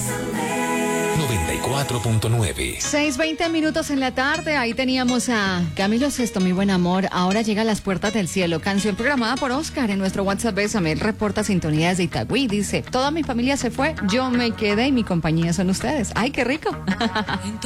94.9. 6:20 minutos en la tarde, ahí teníamos a Camilo Sesto, mi buen amor, ahora llega a las puertas del cielo, canción programada por Oscar en nuestro WhatsApp. Bésame, reporta sintonía desde Itagüí, dice, toda mi familia se fue, yo me quedé y mi compañía son ustedes. ¡Ay, qué rico!